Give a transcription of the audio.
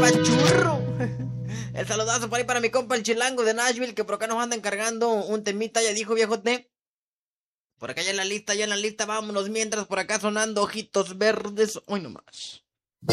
pachurro. El saludazo por ahí para mi compa el chilango de Nashville, que por acá nos andan cargando un temita, ya dijo viejote. Por acá ya en la lista, vámonos mientras por acá sonando Ojitos Verdes. Hoy nomás.